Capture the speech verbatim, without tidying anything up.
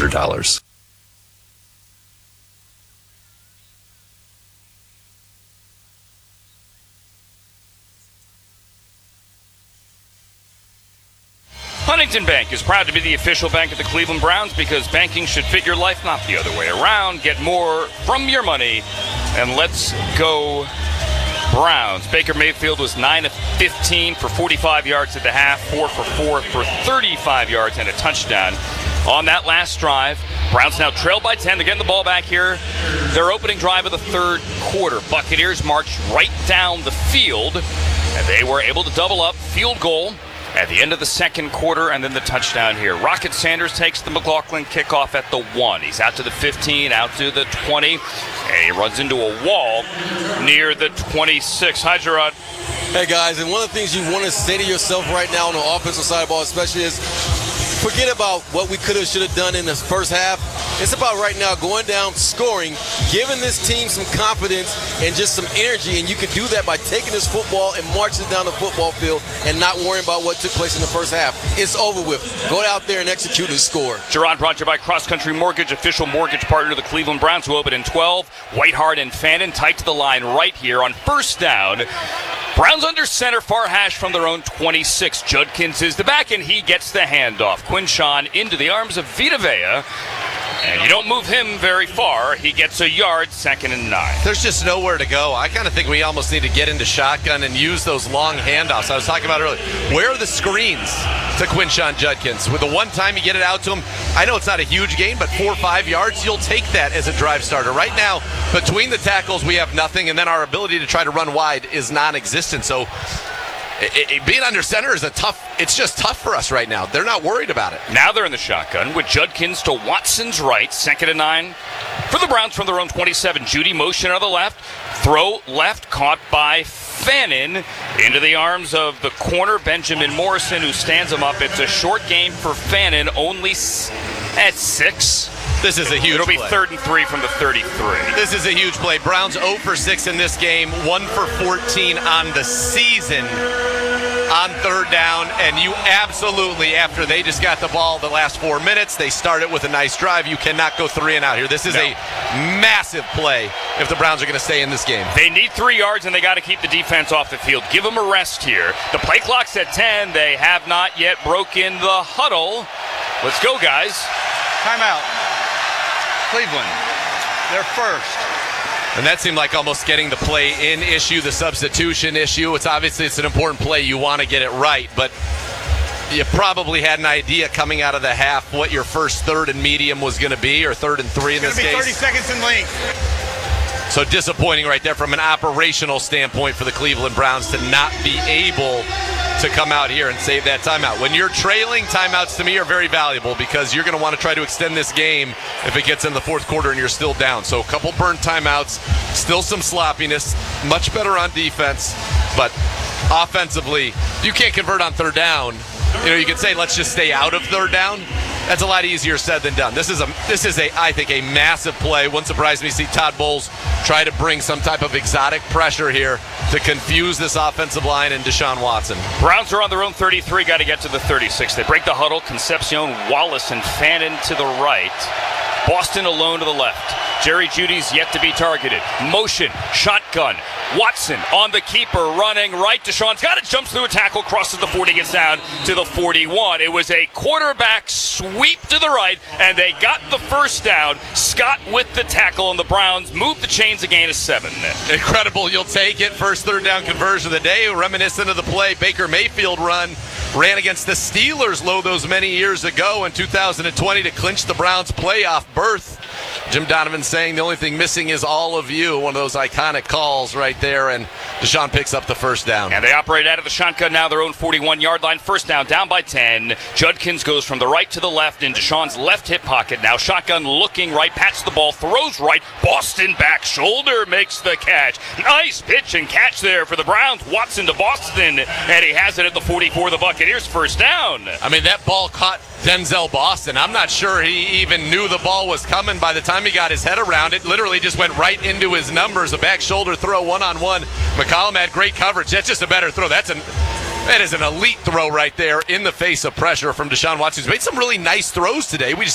hundred dollars. Huntington Bank is proud to be the official bank of the Cleveland Browns because banking should fit your life, not the other way around. Get more from your money, and let's go Browns. Baker Mayfield was nine of fifteen for forty-five yards at the half, four for four for thirty-five yards and a touchdown. On that last drive, Browns now trail by ten. They're getting the ball back here. Their opening drive of the third quarter. Buccaneers marched right down the field, and they were able to double up. Field goal at the end of the second quarter, and then the touchdown here. Rocket Sanders takes the McLaughlin kickoff at the one. He's out to the fifteen, out to the twenty, and he runs into a wall near the twenty-six. Hi, Gerard. Hey, guys, and one of the things you want to say to yourself right now on the offensive side of the ball especially is forget about what we could have, should have done in the first half. It's about right now going down, scoring, giving this team some confidence and just some energy, and you can do that by taking this football and marching down the football field and not worrying about what took place in the first half. It's over with. Go out there and execute and score. Gerard brought to you by Cross Country Mortgage, official mortgage partner of the Cleveland Browns, who open in twelve. Whitehart and Fannin tight to the line right here on first down. Browns under center, far hash from their own twenty-six. Judkins is the back, and he gets the handoff. Quinshon into the arms of Vita Vea. And you don't move him very far. He gets a yard, second and nine. There's just nowhere to go. I kind of think we almost need to get into shotgun and use those long handoffs I was talking about earlier. Where are the screens to Quinshon Judkins? With the one time you get it out to him, I know it's not a huge gain, but four or five yards, you'll take that as a drive starter. Right now, between the tackles, we have nothing, and then our ability to try to run wide is non-existent. So It, it, being under center is a tough, it's just tough for us right now. They're not worried about it. Now they're in the shotgun with Judkins to Watson's right, second and nine for the Browns from their own twenty-seven. Judy motion on the left, throw left, caught by Fannin into the arms of the corner, Benjamin Morrison, who stands him up. It's a short game for Fannin, only at six. This is a huge It'll be play. third and three from the thirty-three. This is a huge play. Browns zero for six in this game, one for fourteen on the season on third down. And you absolutely, after they just got the ball the last four minutes, they started with a nice drive. You cannot go three and out here. This is No. a massive play if the Browns are going to stay in this game. They need three yards, and they got to keep the defense off the field. Give them a rest here. The play clock's at ten. They have not yet broken the huddle. Let's go, guys. Timeout. Cleveland, they're first. And that seemed like almost getting the play in issue, the substitution issue. It's obviously it's an important play. You want to get it right, but you probably had an idea coming out of the half what your first third and medium was going to be, or third and three in It's this going to be case. thirty seconds in length. So disappointing right there from an operational standpoint for the Cleveland Browns to not be able to come out here and save that timeout. When you're trailing, timeouts to me are very valuable because you're going to want to try to extend this game if it gets in the fourth quarter and you're still down. So a couple burnt timeouts, still some sloppiness, much better on defense, but offensively, you can't convert on third down. You know, you could say let's just stay out of third down. That's a lot easier said than done. This is a, this is a, I think, a massive play. Wouldn't surprise me to see Todd Bowles try to bring some type of exotic pressure here to confuse this offensive line and Deshaun Watson. Browns are on their own thirty-three, got to get to the thirty-six. They break the huddle. Concepcion, Wallace, and Fannin to the right. Boston alone to the left. Jerry Jeudy's yet to be targeted. Motion, shotgun. Watson on the keeper, running right. Deshaun's got it, jumps through a tackle, crosses the forty, gets down to the forty-one. It was a quarterback sweep to the right, and they got the first down. Scott with the tackle, and the Browns move the chains again to seven. Incredible. You'll take it. First third down conversion of the day. Reminiscent of the play Baker Mayfield run. Ran against the Steelers low those many years ago in two thousand twenty to clinch the Browns' playoff berth. Jim Donovan saying the only thing missing is all of you. One of those iconic calls right there, and Deshaun picks up the first down. And they operate out of the shotgun now, their own forty-one-yard line. First down, down by ten. Judkins goes from the right to the left in Deshaun's left hip pocket. Now shotgun looking right, pats the ball, throws right. Boston back shoulder makes the catch. Nice pitch and catch there for the Browns. Watson to Boston, and he has it at the forty-four. The Buccaneers first down. I mean, that ball caught Denzel Boston. I'm not sure he even knew the ball was coming by the time he got his head around it. Literally just went right into his numbers. A back shoulder throw, one-on-one. McCollum had great coverage. That's just a better throw. That's an that is an elite throw right there in the face of pressure from Deshaun Watson. He's made some really nice throws today. We just